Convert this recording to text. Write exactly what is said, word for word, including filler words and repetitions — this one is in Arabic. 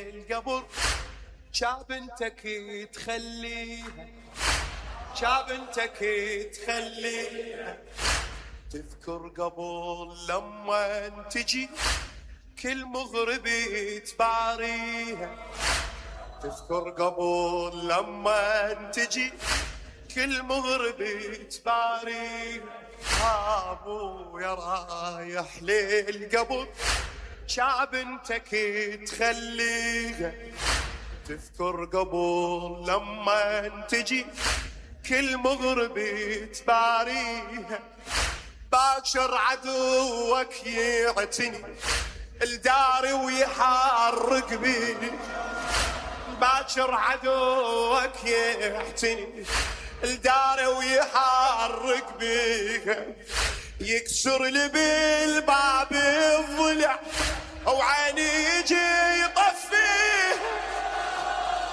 القبر شاب انتك تخليها، شاب انتك تخليها تذكر قبل لما تجي كل مغرب تباريها، تذكر قبل لما تجي كل مغرب تباريها. ابويا رايح للقبر شعب انتك تخليها، تذكر قبل لما تجي كل مغرب تباريها. باكر عدوك يعتني الدار ويحرق بيه، باكر عدوك يعتني الدار ويحرق بيها، يكسر لي بالباب الضلع وعيني يجي